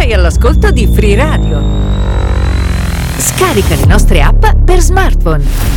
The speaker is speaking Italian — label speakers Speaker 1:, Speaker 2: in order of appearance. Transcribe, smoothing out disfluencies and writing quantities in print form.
Speaker 1: Sei all'ascolto di Free Radio. Scarica le nostre app per smartphone.